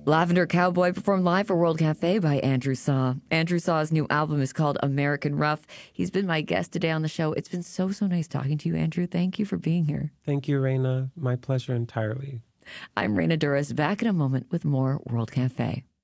Lavender Cowboy performed live for World Cafe by Andrew Saw. Andrew Saw's new album is called American Rough. He's been my guest today on the show. It's been so nice talking to you, Andrew. Thank you for being here. Thank you, Raina. My pleasure entirely. I'm Raina Douris, back in a moment with more World Cafe.